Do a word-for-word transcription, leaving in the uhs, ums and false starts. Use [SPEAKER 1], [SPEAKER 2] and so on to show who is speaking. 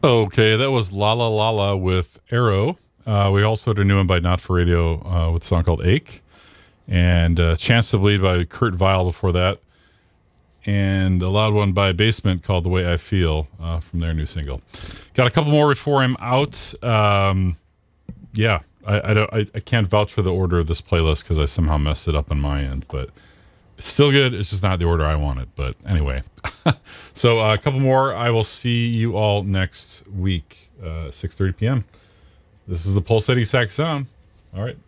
[SPEAKER 1] Okay, that was La La La La with Arrow. Uh, we also had a new one by Not for Radio uh, with a song called Ache. And uh, Chance to Bleed by Kurt Vile before that. And a loud one by Basement called The Way I Feel uh, from their new single. Got a couple more before I'm out. Um, yeah, I, I, don't, I, I can't vouch for the order of this playlist because I somehow messed it up on my end. But it's still good. It's just not the order I wanted. But anyway. So uh, a couple more. I will see you all next week, uh, six thirty p.m. This is the Pulsating Sax Sound. All right.